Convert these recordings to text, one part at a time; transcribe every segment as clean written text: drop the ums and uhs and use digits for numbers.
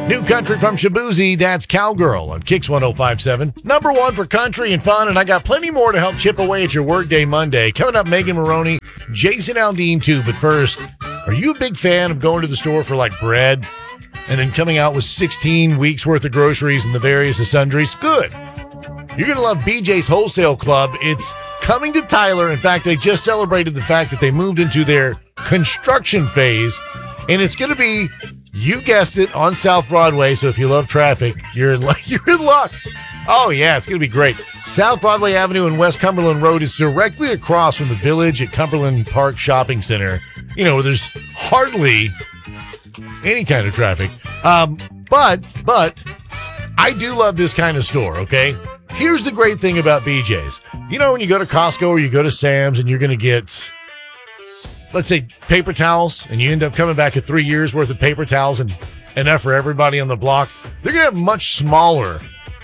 New country from Shaboozey, that's Cowgirl on Kicks 105.7. Number one for country and fun, and I got plenty more to help chip away at your Workday Monday. Coming up, Megan Maroney, Jason Aldean too. But first, are you a big fan of going to the store for like bread and then coming out with 16 weeks worth of groceries and the various sundries? Good. You're going to love BJ's Wholesale Club. It's coming to Tyler. In fact, they just celebrated the fact that they moved into their construction phase, and it's going to be, you guessed it, on South Broadway. So if you love traffic, you're in luck. Oh, yeah, it's going to be great. South Broadway Avenue and West Cumberland Road is directly across from the Village at Cumberland Park Shopping Center, where there's hardly any kind of traffic. But I do love this kind of store, okay? Here's the great thing about BJ's. When you go to Costco or you go to Sam's and you're going to get, let's say, paper towels, and you end up coming back at 3 years worth of paper towels and enough for everybody on the block, they're going to have much smaller,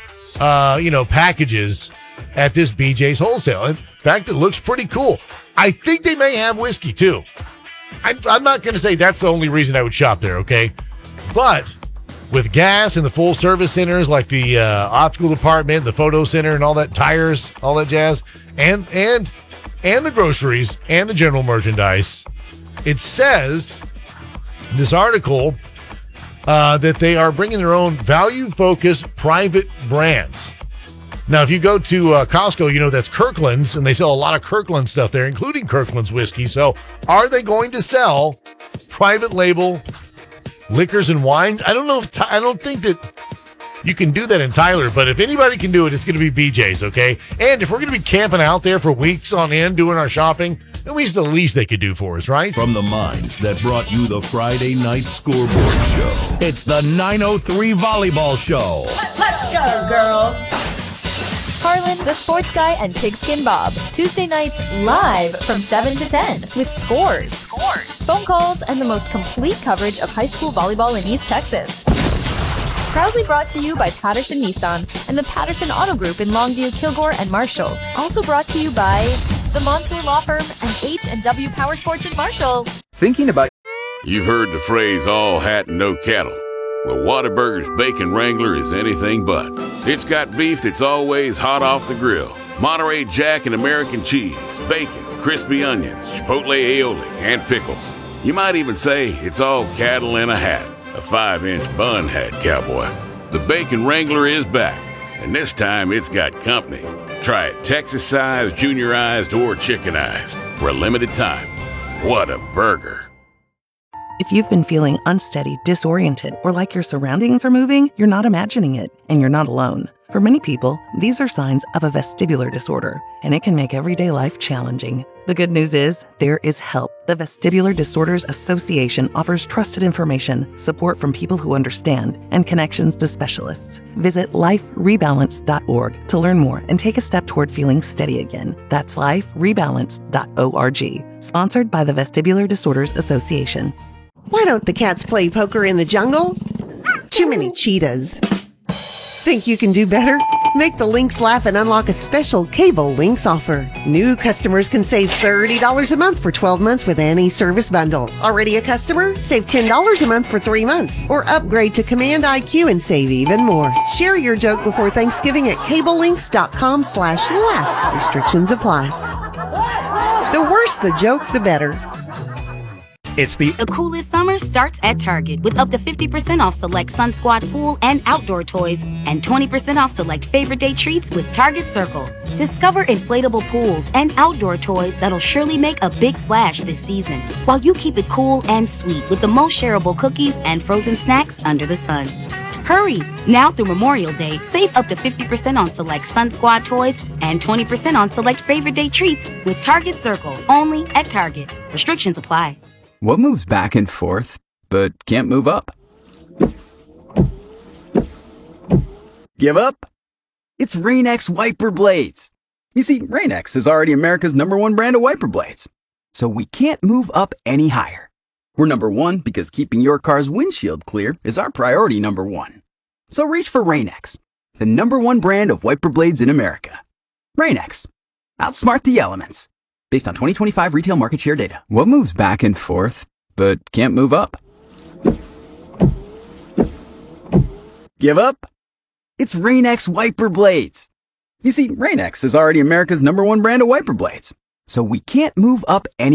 packages at this BJ's Wholesale. In fact, it looks pretty cool. I think they may have whiskey, too. I'm not going to say that's the only reason I would shop there, okay? But with gas and the full service centers like the optical department, the photo center, and all that, tires, all that jazz, and the groceries and the general merchandise, it says in this article that they are bringing their own value-focused private brands. Now, if you go to Costco, that's Kirkland's, and they sell a lot of Kirkland stuff there, including Kirkland's whiskey. So are they going to sell private label liquors and wines? I don't think that you can do that in Tyler, but if anybody can do it, it's going to be BJ's, okay? And if we're going to be camping out there for weeks on end doing our shopping, at least the least they could do for us, right? From the minds that brought you the Friday Night Scoreboard Show, it's the 903 Volleyball Show. Let's go, girls. Harlan, the Sports Guy, and Pigskin Bob. Tuesday nights live from 7 to 10 with scores, phone calls, and the most complete coverage of high school volleyball in East Texas. Proudly brought to you by Patterson Nissan and the Patterson Auto Group in Longview, Kilgore, and Marshall. Also brought to you by the Monsoor Law Firm and H&W Power Sports in Marshall. Thinking about... You've heard the phrase, all hat and no cattle. Well, Whataburger's Bacon Wrangler is anything but. It's got beef that's always hot off the grill, Monterey Jack and American cheese, bacon, crispy onions, chipotle aioli, and pickles. You might even say it's all cattle in a hat, a 5-inch bun hat, cowboy. The Bacon Wrangler is back, and this time it's got company. Try it Texas-sized, juniorized, or chickenized for a limited time. What a burger. If you've been feeling unsteady, disoriented, or like your surroundings are moving, you're not imagining it, and you're not alone. For many people, these are signs of a vestibular disorder, and it can make everyday life challenging. The good news is, there is help. The Vestibular Disorders Association offers trusted information, support from people who understand, and connections to specialists. Visit liferebalance.org to learn more and take a step toward feeling steady again. That's liferebalance.org. Sponsored by the Vestibular Disorders Association. Why don't the cats play poker in the jungle? Too many cheetahs. Think you can do better? Make the Lynx laugh and unlock a special Cable Lynx offer. New customers can save $30 a month for 12 months with any service bundle. Already a customer? Save $10 a month for 3 months. Or upgrade to Command IQ and save even more. Share your joke before Thanksgiving at cablelynx.com/laugh. Restrictions apply. The worse the joke, the better. The coolest summer starts at Target with up to 50% off select Sun Squad pool and outdoor toys and 20% off select favorite day treats with Target Circle. Discover inflatable pools and outdoor toys that'll surely make a big splash this season, while you keep it cool and sweet with the most shareable cookies and frozen snacks under the sun. Hurry! Now through Memorial Day, save up to 50% on select Sun Squad toys and 20% on select favorite day treats with Target Circle, only at Target. Restrictions apply. What moves back and forth, but can't move up? Give up? It's Rain-X wiper blades. You see, Rain-X is already America's #1 brand of wiper blades. So we can't move up any higher. We're #1 because keeping your car's windshield clear is our priority #1. So reach for Rain-X, the #1 brand of wiper blades in America. Rain-X. Outsmart the elements. Based on 2025 retail market share data. What moves back and forth, but can't move up? Give up? It's Rain-X wiper blades. You see, Rain-X is already America's #1 brand of wiper blades, so we can't move up any